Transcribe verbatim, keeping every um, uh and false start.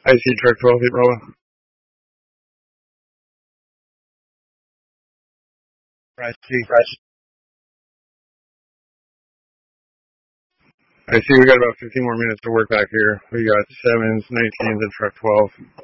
I see truck twelve, hit Bravo. I see. I see we got about fifteen more minutes to work back here. We got sevens, nineteens, and truck twelve.